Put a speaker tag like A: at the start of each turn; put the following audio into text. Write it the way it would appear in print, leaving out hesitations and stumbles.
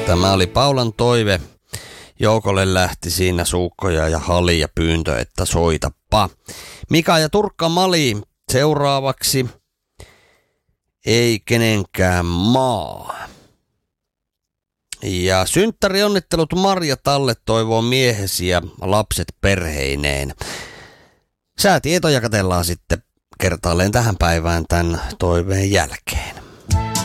A: Tämä oli Paulan toive. Joukolle lähti siinä suukkoja ja hali ja pyyntö, että soitapa. Mika ja Turkka Mali seuraavaksi. Ei kenenkään maa. Ja synttärionnittelut Marja Talle toivoo miehesi ja lapset perheineen. Säätietoja katsellaan sitten kertaalleen tähän päivään tämän toiveen jälkeen.